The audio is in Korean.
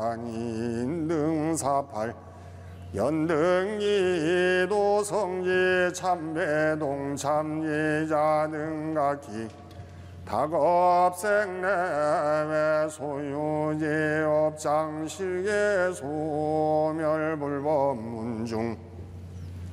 인등사팔 연등이 도성지 참배동 참예자등각기 다급생내외 소유지 업장실계 소멸불법 문중